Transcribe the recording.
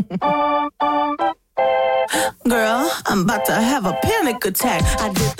Girl, I'm about to have a panic attack. I did